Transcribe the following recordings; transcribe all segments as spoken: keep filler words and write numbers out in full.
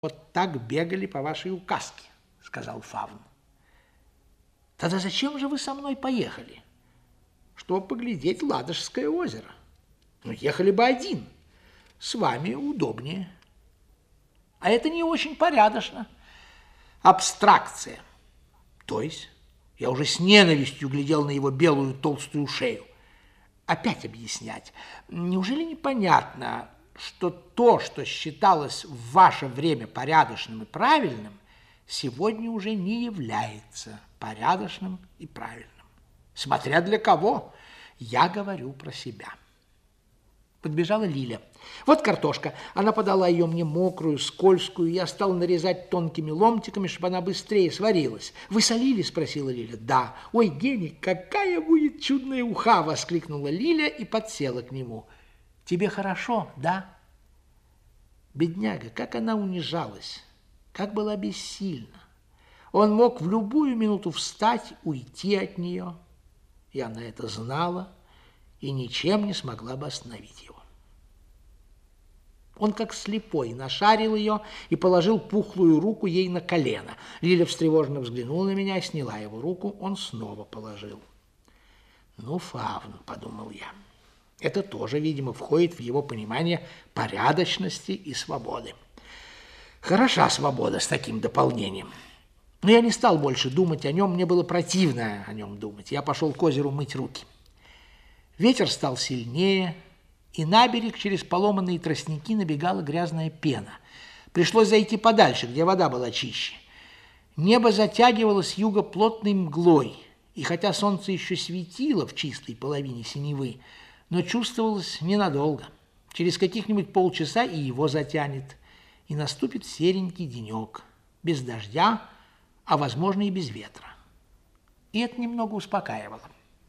вот так бегали по вашей указке, сказал Фавн. Тогда зачем же вы со мной поехали? Чтобы поглядеть Ладожское озеро. Ну, ехали бы один. С вами удобнее. А это не очень порядочно. Абстракция. То есть я уже с ненавистью глядел на его белую толстую шею. Опять объяснять. Неужели непонятно, что то, что считалось в ваше время порядочным и правильным, сегодня уже не является порядочным и правильным? Смотря для кого, я говорю про себя. Подбежала Лиля. Вот картошка. Она подала ее мне мокрую, скользкую. Я стал нарезать тонкими ломтиками, чтобы она быстрее сварилась. Вы солили? Спросила Лиля. Да. Ой, Геник, какая будет чудная уха! Воскликнула Лиля и подсела к нему. Тебе хорошо, да? Бедняга, как она унижалась, как была бессильна. Он мог в любую минуту встать, уйти от нее. И она это знала и ничем не смогла бы остановить его. Он, как слепой, нашарил ее и положил пухлую руку ей на колено. Лиля встревоженно взглянула на меня и сняла его руку. Он снова положил. Ну, Фавн, подумал я, это тоже, видимо, входит в его понимание порядочности и свободы. Хороша свобода с таким дополнением. Но я не стал больше думать о нем, мне было противно о нем думать. Я пошел к озеру мыть руки. Ветер стал сильнее, и на берег через поломанные тростники набегала грязная пена. Пришлось зайти подальше, где вода была чище. Небо затягивало с юга плотной мглой, и хотя солнце еще светило в чистой половине синевы, но чувствовалось ненадолго. Через каких-нибудь полчаса и его затянет, и наступит серенький денек, без дождя, а, возможно, и без ветра. И это немного успокаивало.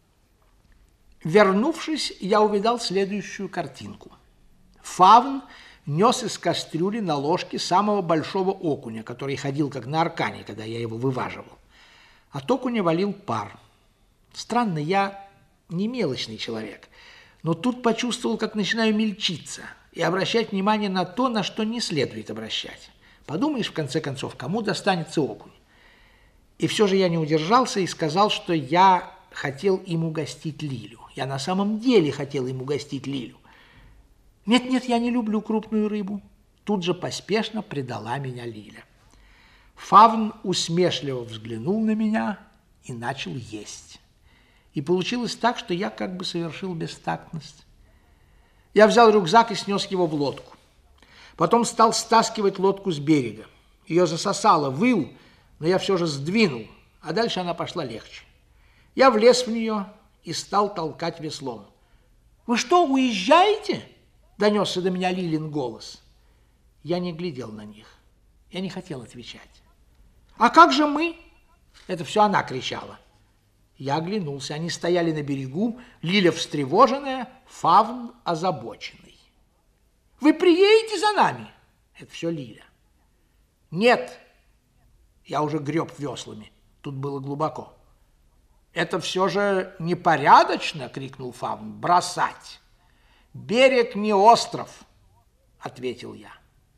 Вернувшись, я увидал следующую картинку. Фавн нес из кастрюли на ложке самого большого окуня, который ходил как на аркане, когда я его вываживал. От окуня валил пар. Странно, я не мелочный человек, но тут почувствовал, как начинаю мельчиться и обращать внимание на то, на что не следует обращать. Подумаешь, в конце концов, кому достанется окунь. И все же я не удержался и сказал, что я хотел им угостить Лилю. Я на самом деле хотел им угостить Лилю. Нет-нет, я не люблю крупную рыбу. Тут же поспешно предала меня Лиля. Фавн усмешливо взглянул на меня и начал есть. И получилось так, что я как бы совершил бестактность. Я взял рюкзак и снес его в лодку. Потом стал стаскивать лодку с берега. Ее засосало, выл, но я все же сдвинул, а дальше она пошла легче. Я влез в нее и стал толкать веслом. «Вы что, уезжаете?» – донесся до меня Лилин голос. Я не глядел на них. Я не хотел отвечать. «А как же мы?» – это все она кричала. Я оглянулся. Они стояли на берегу, Лиля встревоженная, Фавн озабоченный. «Вы приедете за нами?» – это все Лиля. «Нет!» – я уже греб веслами. Тут было глубоко. «Это все же непорядочно!» – крикнул Фавн. «Бросать! Берег не остров!» – ответил я.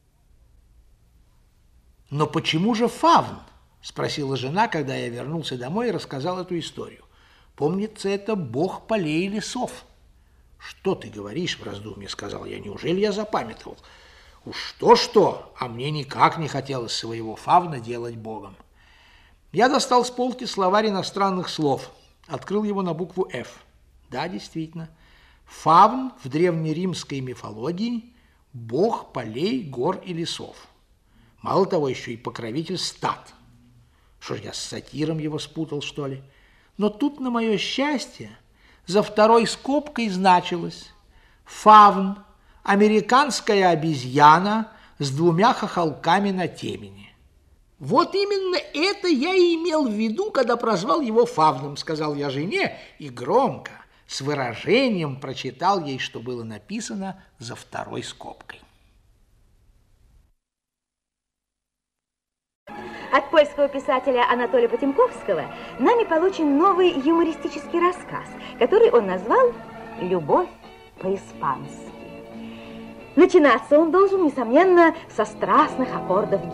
«Но почему же Фавн?» – спросила жена, когда я вернулся домой и рассказал эту историю. «Помнится, это бог полей и лесов». «Что ты говоришь?» – в раздумье сказал я. «Неужели я запамятовал? Уж что-что, а мне никак не хотелось своего Фавна делать богом». Я достал с полки словарь иностранных слов, открыл его на букву «Ф». Да, действительно, Фавн в древнеримской мифологии – бог полей, гор и лесов. Мало того, еще и покровитель стад. Что ж, я с сатиром его спутал, что ли? Но тут, на мое счастье, за второй скобкой значилось «Фавн – американская обезьяна с двумя хохолками на темени». «Вот именно это я и имел в виду, когда прозвал его Фавном», – сказал я жене и громко, с выражением прочитал ей, что было написано за второй скобкой. От польского писателя Анатолия Потемковского нами получен новый юмористический рассказ, который он назвал «Любовь по-испански». Начинаться он должен, несомненно, со страстных аккордов